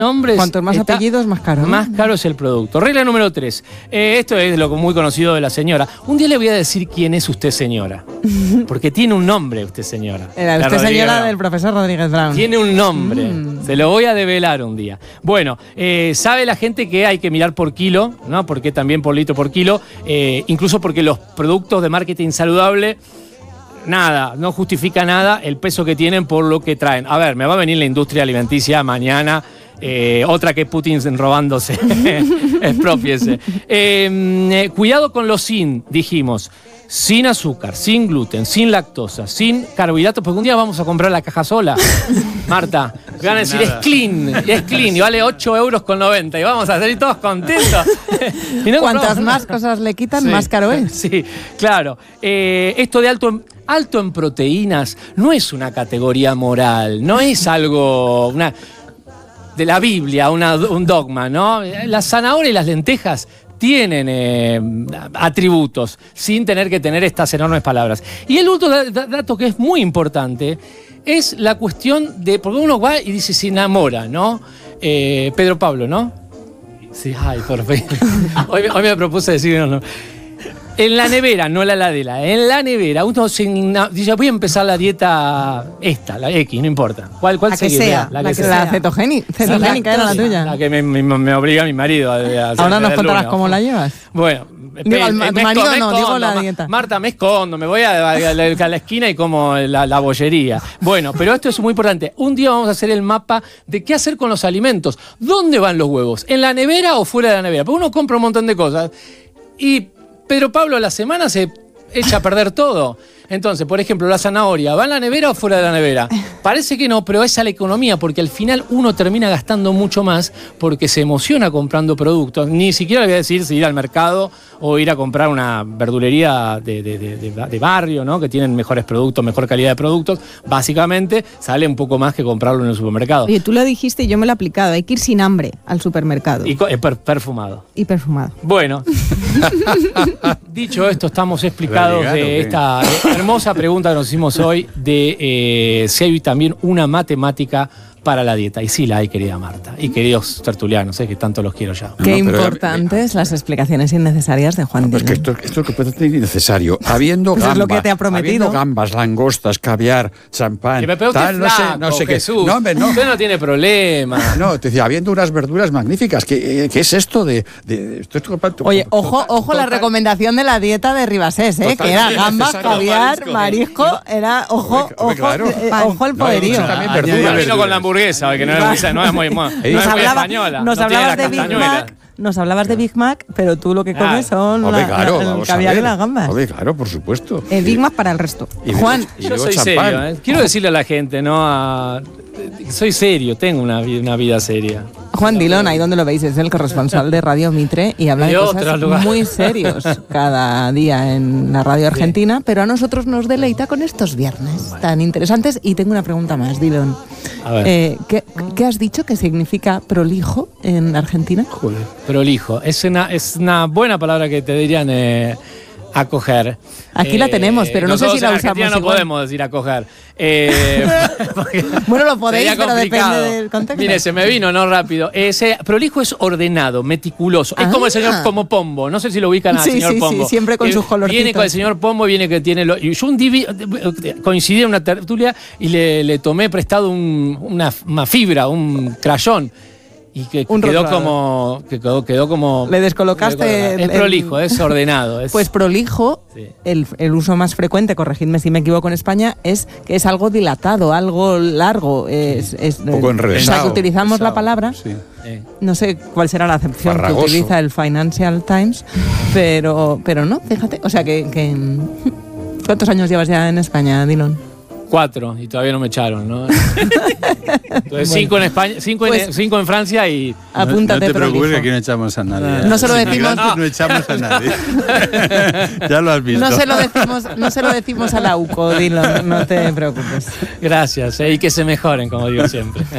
nombres. Cuantos más apellidos, más caro, ¿no? Más caro es el producto. Regla número 3. Esto es lo muy conocido de la señora. Un día le voy a decir quién es usted, señora. Porque tiene un nombre usted, señora. Era usted, señora, del profesor Rodríguez Brown. Tiene un nombre. Se lo voy a develar un día. Bueno, sabe la gente que hay que mirar por kilo, ¿no? Porque también por litro por kilo. Incluso porque los productos de marketing saludable, nada, no justifica nada el peso que tienen por lo que traen. A ver, me va a venir la industria alimenticia mañana. Otra que Putin robándose. Expropiese. Cuidado con los sin, dijimos. Sin azúcar, sin gluten, sin lactosa, sin carbohidratos, porque un día vamos a comprar la caja sola. Marta, me van a decir, es clean, y vale 8,90 €, y vamos a salir todos contentos. Y no cuantas más cosas le quitan, más caro es. Sí, claro. Esto de alto en proteínas no es una categoría moral, no es algo de la Biblia, un dogma, ¿no? La zanahoria y las lentejas tienen atributos sin tener que tener estas enormes palabras. Y el último dato que es muy importante es la cuestión de, porque uno va y dice se enamora, ¿no? Pedro Pablo, ¿no? Sí, ay, por fin. Hoy me propuse decir no. En la nevera, no la heladera, en la nevera, uno dice, voy a empezar la dieta la X, no importa. ¿Cuál la que sea? La cetogénica era la tuya. La que me obliga mi marido a ahora nos contarás cómo la llevas. Bueno, digo la dieta. Marta, me escondo, me voy a la esquina y como la bollería. Bueno, pero esto es muy importante. Un día vamos a hacer el mapa de qué hacer con los alimentos. ¿Dónde van los huevos? ¿En la nevera o fuera de la nevera? Porque uno compra un montón de cosas y Pedro Pablo a la semana se echa a perder todo. Entonces, por ejemplo, la zanahoria, ¿va en la nevera o fuera de la nevera? Parece que no, pero esa es la economía, porque al final uno termina gastando mucho más porque se emociona comprando productos. Ni siquiera le voy a decir si ir al mercado o ir a comprar una verdulería de barrio, ¿no? Que tienen mejores productos, mejor calidad de productos. Básicamente sale un poco más que comprarlo en el supermercado. Oye, tú lo dijiste y yo me lo he aplicado. Hay que ir sin hambre al supermercado. Y perfumado. Y perfumado. Bueno, dicho esto, estamos explicados de esta hermosa pregunta que nos hicimos hoy de si hay también una matemática para la dieta. Y sí la hay, querida Marta. Y queridos tertulianos, que tanto los quiero ya. Qué importantes las explicaciones innecesarias de Juan Dillon. Es que esto que puede ser innecesario. Habiendo gambas, es lo que te ha prometido. Habiendo gambas, langostas, caviar, champán, pero tal, no sé qué. Jesús. No, hombre, no. Usted no tiene problema. No, te decía, habiendo unas verduras magníficas. ¿Qué es esto de Oye, ojo la recomendación de la dieta de Ribasés, que era gambas, caviar, marisco, era ojo el poderío. Con la hamburguesa, que no es muy española. Nos hablabas de Big Mac, pero tú lo que comes son el caviar y las gambas. Claro, por supuesto. Big Mac para el resto. Juan, yo soy serio. Quiero decirle a la gente, soy serio, tengo una vida seria. Juan Dillon, ahí donde lo veis, es el corresponsal de Radio Mitre y habla de cosas muy serios cada día en la radio argentina, pero a nosotros nos deleita con estos viernes tan interesantes. Y tengo una pregunta más, Dillon. A ver. ¿Qué has dicho que significa prolijo en Argentina? Joder, prolijo. Es una buena palabra que te dirían acoger. Aquí la tenemos, pero no sé si la usamos igual. No podemos decir acoger. Bueno, lo podéis, pero depende del contexto. Mire, se me vino, rápido. Prolijo es ordenado, meticuloso. Es como el señor como Pombo. No sé si lo ubican al señor Pombo. Sí, siempre con sus colorcitos. Viene con el señor Pombo, viene que tiene... yo coincidí en una tertulia y le tomé prestado una fibra, un crayón. Y que quedó como... Le descolocaste... Es prolijo, es ordenado. Pues prolijo, sí. El uso más frecuente, corregidme si me equivoco en España, es que es algo dilatado, algo largo. Un poco enrevesado. O sea, que utilizamos la palabra... Sí. No sé cuál será la acepción Farragoso. que utiliza el Financial Times, pero no, fíjate. O sea, que ¿cuántos años llevas ya en España, Dillon? 4 y todavía no me echaron, ¿no? Entonces 5 en España, 5 en Francia y... Apúntate, no te preocupes, prolijo. que aquí no echamos a nadie. No se lo decimos. No echamos a nadie. Ya lo has visto. No se lo decimos a la UCO, Dillon, no te preocupes. Gracias, y que se mejoren, como digo siempre.